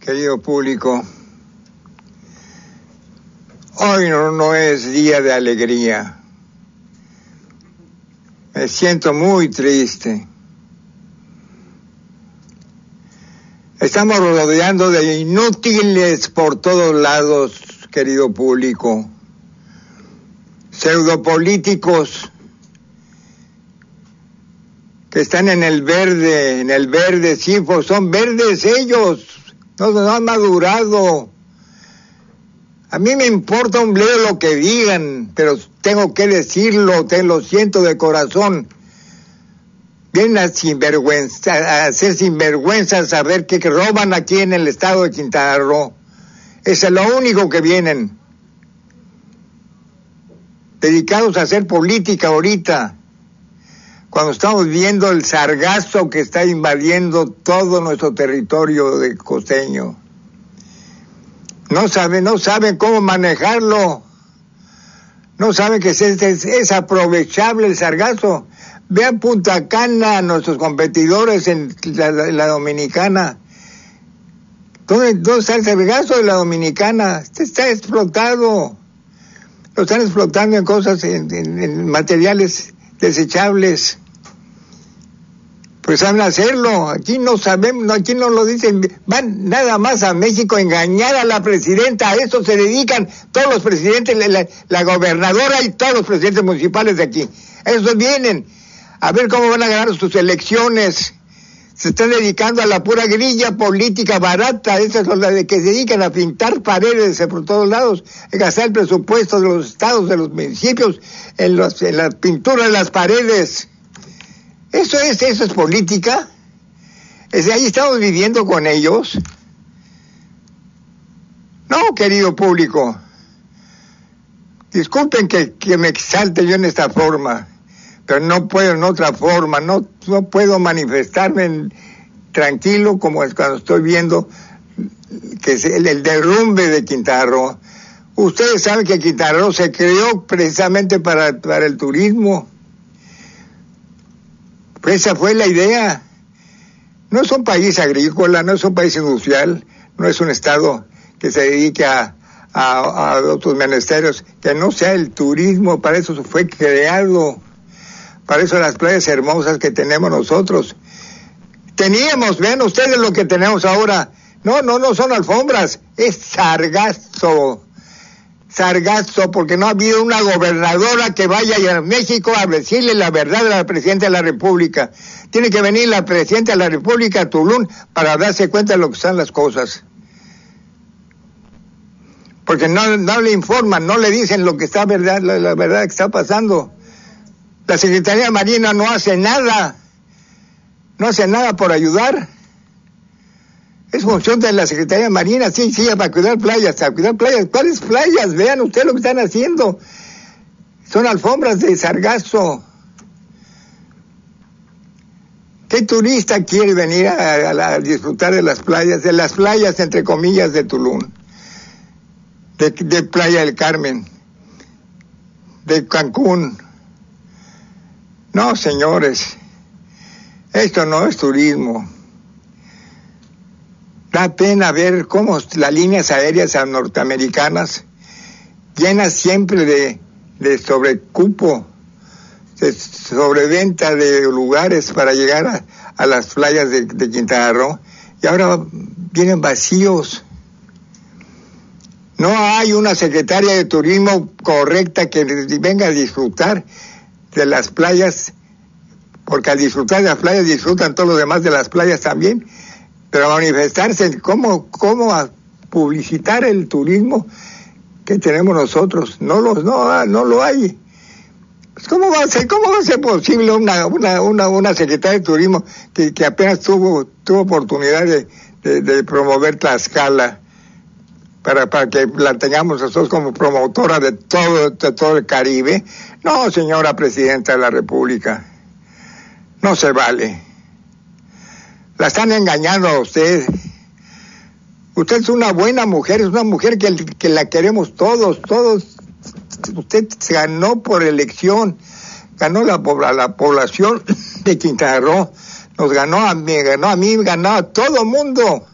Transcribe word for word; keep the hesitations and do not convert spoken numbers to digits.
Querido público, hoy no, no es día de alegría. Me siento muy triste. Estamos rodeando de inútiles por todos lados, querido público. Pseudopolíticos que están en el verde, en el verde, sí, pues son verdes ellos, no, no han madurado. A mí me importa un bledo lo que digan, pero tengo que decirlo, te lo siento de corazón. Vienen a, sinvergüenza, a hacer sinvergüenzas, a ver qué roban aquí en el estado de Quintana Roo. Eso es lo único que vienen. Dedicados a hacer política ahorita, cuando estamos viendo el sargazo que está invadiendo todo nuestro territorio de costeño. No saben, no saben cómo manejarlo. No saben que es, es, es aprovechable el sargazo. Vean Punta Cana, nuestros competidores en la, la, la Dominicana. ¿Dónde, ¿Dónde está el sargazo de la Dominicana? Este está explotado. Lo están explotando en cosas, en, en, en materiales desechables. Pues saben hacerlo. Aquí no sabemos, aquí no lo dicen. Van nada más a México a engañar a la presidenta. A eso se dedican todos los presidentes, la, la gobernadora y todos los presidentes municipales de aquí. Esos vienen a ver cómo van a ganar sus elecciones. Se están dedicando a la pura grilla política barata. Esas son las de que se dedican a pintar paredes por todos lados, a gastar el presupuesto de los estados, de los municipios, en, los, en la pintura de las paredes. Eso es, eso es política. Es de ahí estamos viviendo con ellos. No, querido público. Disculpen que, que me exalte yo en esta forma, pero no puedo en otra forma. No, no puedo manifestarme en, tranquilo como es cuando estoy viendo que es el, el derrumbe de Quintana Roo. Ustedes saben que Quintana Roo se creó precisamente para, para el turismo. Esa fue la idea. No es un país agrícola, no es un país industrial, no es un estado que se dedique a, a, a otros menesteres, que no sea el turismo. Para eso fue creado, para eso las playas hermosas que tenemos nosotros. Teníamos, vean ustedes lo que tenemos ahora. No, no, no son alfombras, es sargazo. Sargazo, porque no ha habido una gobernadora que vaya a México a decirle la verdad a la presidenta de la República. Tiene que venir la presidenta de la República a Tulum para darse cuenta de lo que están las cosas. Porque no, no le informan, no le dicen lo que está verdad, la, la verdad que está pasando. La Secretaría Marina no hace nada, no hace nada por ayudar. Es función de la Secretaría Marina, sí, sí, para cuidar playas, para cuidar playas. ¿Cuáles playas? Vean ustedes lo que están haciendo. Son alfombras de sargazo. ¿Qué turista quiere venir a, a, a disfrutar de las playas, de las playas, entre comillas, de Tulum? De, de Playa del Carmen, de Cancún. No, señores, esto no es turismo. Da pena ver cómo las líneas aéreas norteamericanas llenas siempre de, de sobrecupo, de sobreventa de lugares para llegar a, a las playas de, de Quintana Roo, y ahora vienen vacíos. No hay una secretaria de turismo correcta que venga a disfrutar de las playas, porque al disfrutar de las playas disfrutan todos los demás de las playas también. Pero a manifestarse, ¿cómo, cómo a publicitar el turismo que tenemos nosotros? No lo, no, no lo hay. Pues ¿cómo va a ser, cómo va a ser posible una, una, una, una secretaria de turismo que, que apenas tuvo, tuvo oportunidad de, de, de promover Tlaxcala para, para que la tengamos nosotros como promotora de todo, de todo el Caribe? No, señora presidenta de la República, no se vale. La están engañando a usted. Usted es una buena mujer, es una mujer que, que la queremos todos, todos. Usted se ganó por elección, ganó la, la población de Quintana Roo, nos ganó a mí, ganó a mí, ganó a todo mundo.